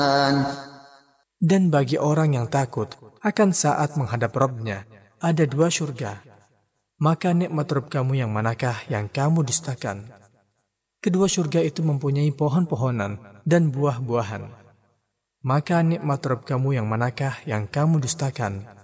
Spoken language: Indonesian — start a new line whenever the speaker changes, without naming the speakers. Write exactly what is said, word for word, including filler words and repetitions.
Dan bagi orang yang takut akan saat menghadap Rabb-Nya, ada dua surga. Maka nikmat Rabb kamu yang manakah yang kamu dustakan? Kedua surga itu mempunyai pohon-pohonan dan buah-buahan. Maka nikmat Rabb kamu yang manakah yang kamu dustakan?